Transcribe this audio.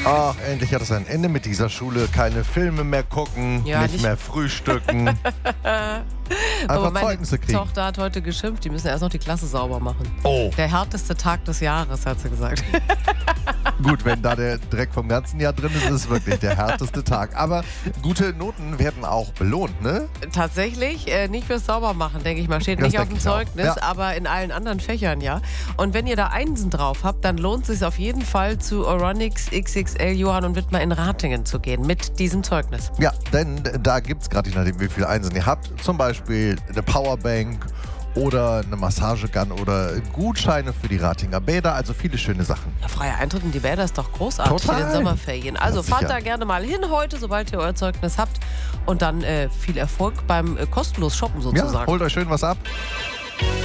Ach, endlich hat es ein Ende mit dieser Schule. Keine Filme mehr gucken, Ja, nicht nicht- mehr frühstücken. Aber Einfach meine Zeugnisse kriegen. Tochter hat heute geschimpft, die müssen erst noch die Klasse sauber machen. Oh, Der härteste Tag des Jahres, hat sie gesagt. gut, wenn da der Dreck vom ganzen Jahr drin ist, ist es wirklich der härteste Tag. Aber gute Noten werden auch belohnt, ne? Tatsächlich, nicht fürs Saubermachen, denke ich mal. Steht Das nicht auf denke dem ich auch. Zeugnis, Ja. aber in allen anderen Fächern, ja. Und wenn ihr da Einsen drauf habt, dann lohnt es sich auf jeden Fall zu Oronix XXL Johann und Wittmer in Ratingen zu gehen mit diesem Zeugnis. Ja, denn da gibt es gerade, je nachdem, wie viele Einsen ihr habt, zum Beispiel eine Powerbank oder eine Massagegun oder Gutscheine für die Ratinger Bäder. Also viele schöne Sachen. Ja, freier Eintritt in die Bäder ist doch großartig Total. in den Sommerferien. Also Ja, fahrt sicher. da gerne mal hin heute, sobald ihr euer Zeugnis habt. Und dann viel Erfolg beim kostenlos Shoppen Ja, sozusagen. holt euch schön was ab.